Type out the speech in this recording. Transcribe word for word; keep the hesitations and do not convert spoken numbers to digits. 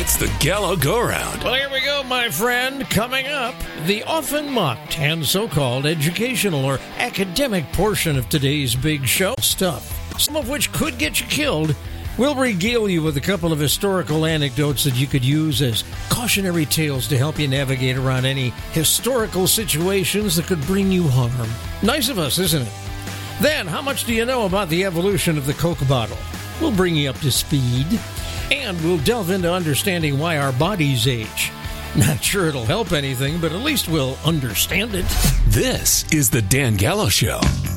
It's the Gallo Go-Round. Well, here we go, my friend. Coming up, the often mocked and so-called educational or academic portion of today's big show stuff, some of which could get you killed. We'll regale you with a couple of historical anecdotes that you could use as cautionary tales to help you navigate around any historical situations that could bring you harm. Nice of us, isn't it? Then, how much do you know about the evolution of the Coke bottle? We'll bring you up to speed. And we'll delve into understanding why our bodies age. Not sure it'll help anything, but at least we'll understand it. This is the Dan Gallo Show.